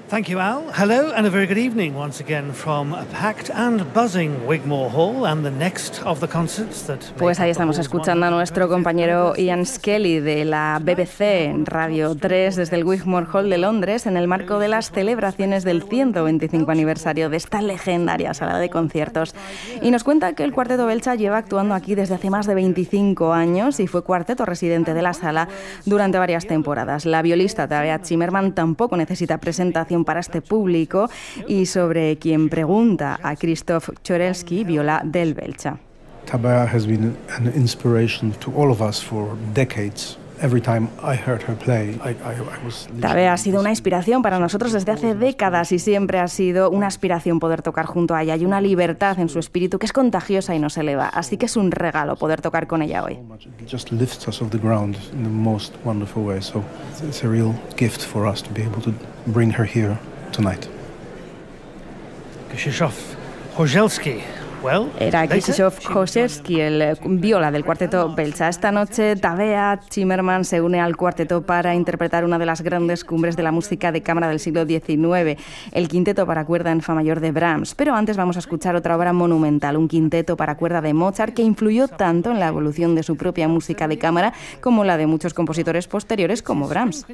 Thank you, Al. Hello and a very good evening once again from a packed and buzzing Wigmore Hall and the next of the concerts that... Pues ahí estamos escuchando a nuestro compañero Ian Skelly de la BBC en Radio 3 desde el Wigmore Hall de Londres en el marco de las celebraciones del 125 aniversario de esta legendaria sala de conciertos. Y nos cuenta que el Cuarteto Belcha lleva actuando aquí desde hace más de 25 años y fue cuarteto residente de la sala durante varias temporadas. La violista Tabea Zimmerman tampoco necesita presentación para este público y sobre quien pregunta a Krzysztof Chorelski, viola del Belcha. Tabea has been an inspiration to all of us for decades. Every time I heard her play, I was... Tabea ha sido una inspiración para nosotros desde hace décadas y siempre ha sido una aspiración poder tocar junto a ella. Hay una libertad en su espíritu que es contagiosa y nos eleva, así que es un regalo poder tocar con ella hoy. Just lifts us off the ground in the most wonderful way. So it's a real gift for us to be able to bring her here tonight. Krzysztof Chorzelski. Era Krzysztof Chorzelski, el viola del Cuarteto Belcha. Esta noche Tabea Zimmerman se une al cuarteto para interpretar una de las grandes cumbres de la música de cámara del siglo XIX, el quinteto para cuerda en fa mayor de Brahms. Pero antes vamos a escuchar otra obra monumental, un quinteto para cuerda de Mozart que influyó tanto en la evolución de su propia música de cámara como la de muchos compositores posteriores como Brahms.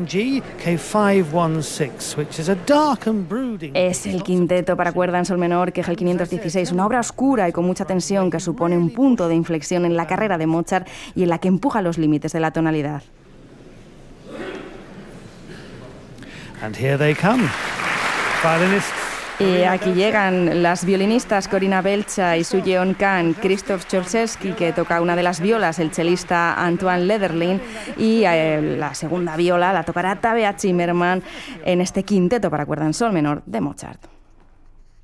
Es el quinteto para cuerda en sol menor KG 516, una obra oscura y con mucha tensión que supone un punto de inflexión en la carrera de Mozart y en la que empuja los límites de la tonalidad. And here they come. Y aquí llegan las violinistas Corina Belcha y Su-Yeon Kang, Krzysztof Chorzelski, que toca una de las violas, el chelista Antoine Lederlin, y la segunda viola la tocará Tabea Zimmerman en este quinteto para cuerda en sol menor de Mozart.